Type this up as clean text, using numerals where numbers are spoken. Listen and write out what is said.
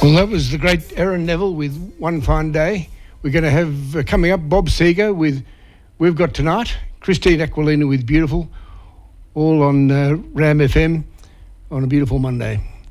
Well, that was the great Aaron Neville with One Fine Day. We're going to have coming up Bob Seger with We've Got Tonight, Christine Aquilina with Beautiful, all on Ram FM on a beautiful Monday.